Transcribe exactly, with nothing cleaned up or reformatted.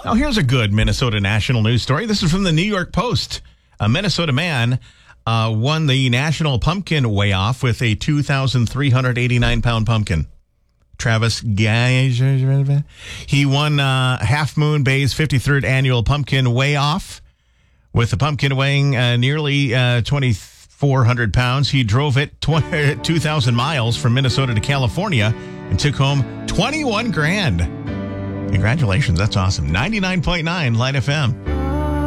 Oh, here's a good Minnesota national news story. This is from the New York Post. A Minnesota man uh, won the National Pumpkin Weigh-Off with a two thousand three hundred eighty-nine pound pumpkin. Travis Gage. He won uh, Half Moon Bay's fifty-third annual Pumpkin Weigh-Off with the pumpkin weighing uh, nearly uh, twenty-four hundred pounds. He drove it two thousand miles from Minnesota to California and took home twenty-one grand. Congratulations. That's awesome. ninety-nine point nine Light F M.